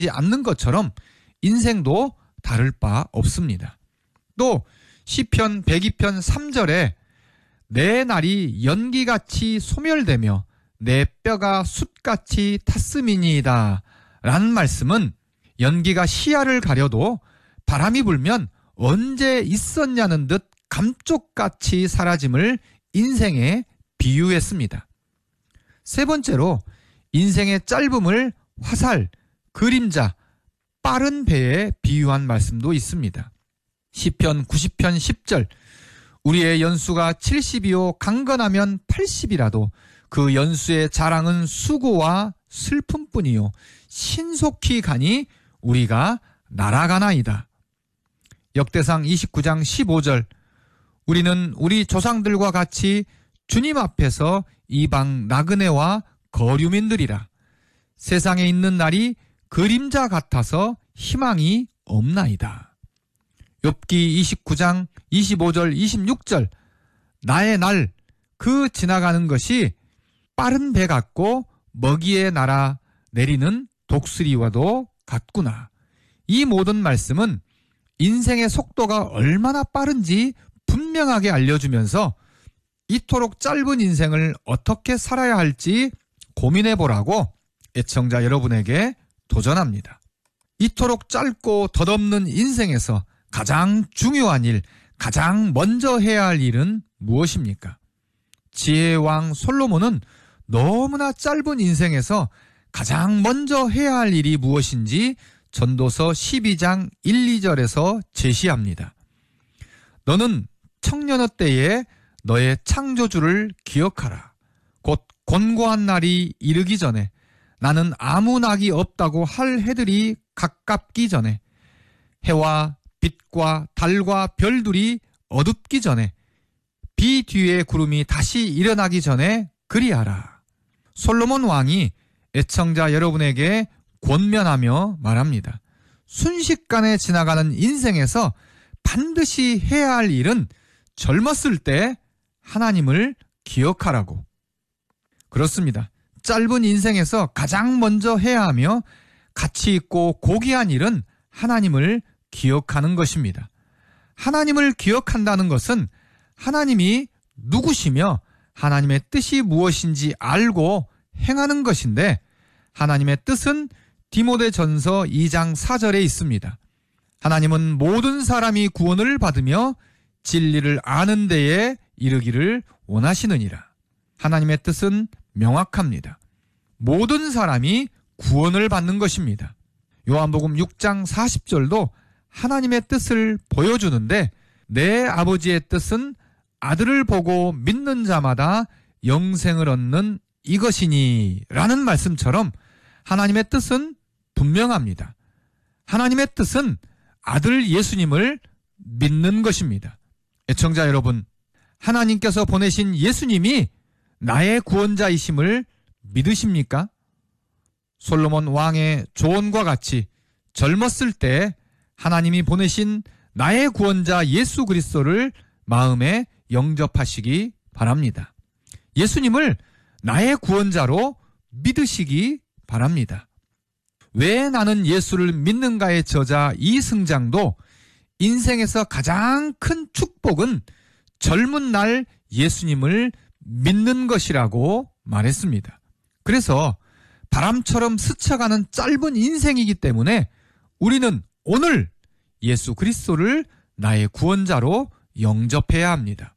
않는 것처럼 인생도 다를 바 없습니다. 또 시편 102편 3절에 내 날이 연기같이 소멸되며 내 뼈가 숯같이 탔음이니이다 라는 말씀은 연기가 시야를 가려도 바람이 불면 언제 있었냐는 듯 감쪽같이 사라짐을 인생에 비유했습니다. 세 번째로 인생의 짧음을 화살, 그림자, 빠른 배에 비유한 말씀도 있습니다. 시편 90편 10절 우리의 연수가 70이요 강건하면 80이라도 그 연수의 자랑은 수고와 슬픔뿐이요 신속히 가니 우리가 날아가나이다. 역대상 29장 15절 우리는 우리 조상들과 같이 주님 앞에서 이방 나그네와 거류민들이라. 세상에 있는 날이 그림자 같아서 희망이 없나이다. 욥기 29장 25절 26절 나의 날 그 지나가는 것이 빠른 배 같고 먹이에 날아 내리는 독수리와도 같구나. 이 모든 말씀은 인생의 속도가 얼마나 빠른지 분명하게 알려주면서 이토록 짧은 인생을 어떻게 살아야 할지 고민해보라고 애청자 여러분에게 도전합니다. 이토록 짧고 덧없는 인생에서 가장 중요한 일, 가장 먼저 해야 할 일은 무엇입니까? 지혜의 왕 솔로몬은 너무나 짧은 인생에서 가장 먼저 해야 할 일이 무엇인지 전도서 12장 1, 2절에서 제시합니다. 너는 청년의 때에 너의 창조주를 기억하라. 곧 곤고한 날이 이르기 전에 나는 아무 낙이 없다고 할 해들이 가깝기 전에 해와 빛과 달과 별들이 어둡기 전에 비 뒤에 구름이 다시 일어나기 전에 그리하라. 솔로몬 왕이 애청자 여러분에게 권면하며 말합니다. 순식간에 지나가는 인생에서 반드시 해야 할 일은 젊었을 때 하나님을 기억하라고. 그렇습니다. 짧은 인생에서 가장 먼저 해야 하며 가치 있고 고귀한 일은 하나님을 기억하는 것입니다. 하나님을 기억한다는 것은 하나님이 누구시며 하나님의 뜻이 무엇인지 알고 행하는 것인데 하나님의 뜻은 디모데전서 2장 4절에 있습니다. 하나님은 모든 사람이 구원을 받으며 진리를 아는 데에 이르기를 원하시느니라. 하나님의 뜻은 명확합니다. 모든 사람이 구원을 받는 것입니다. 요한복음 6장 40절도 하나님의 뜻을 보여주는데 내 아버지의 뜻은 아들을 보고 믿는 자마다 영생을 얻는 이것이니 라는 말씀처럼 하나님의 뜻은 분명합니다. 하나님의 뜻은 아들 예수님을 믿는 것입니다. 애청자 여러분, 하나님께서 보내신 예수님이 나의 구원자이심을 믿으십니까? 솔로몬 왕의 조언과 같이 젊었을 때 하나님이 보내신 나의 구원자 예수 그리스도를 마음에 영접하시기 바랍니다. 예수님을 나의 구원자로 믿으시기 바랍니다. 왜 나는 예수를 믿는가의 저자 이승장도 인생에서 가장 큰 축복은 젊은 날 예수님을 믿는 것이라고 말했습니다. 그래서 바람처럼 스쳐가는 짧은 인생이기 때문에 우리는 오늘 예수 그리스도를 나의 구원자로 영접해야 합니다.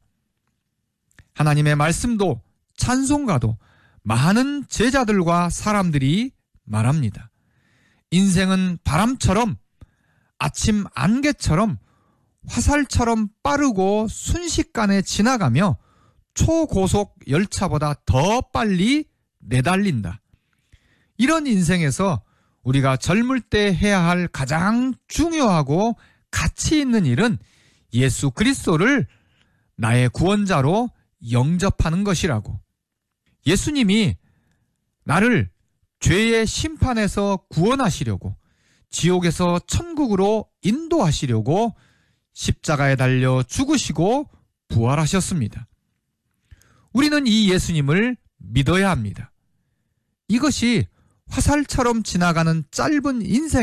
하나님의 말씀도 찬송가도 많은 제자들과 사람들이 말합니다. 인생은 바람처럼 아침 안개처럼 화살처럼 빠르고 순식간에 지나가며 초고속 열차보다 더 빨리 내달린다. 이런 인생에서 우리가 젊을 때 해야 할 가장 중요하고 가치 있는 일은 예수 그리스도를 나의 구원자로 영접하는 것이라고. 예수님이 나를 죄의 심판에서 구원하시려고 지옥에서 천국으로 인도하시려고 십자가에 달려 죽으시고 부활하셨습니다. 우리는 이 예수님을 믿어야 합니다. 이것이 화살처럼 지나가는 짧은 인생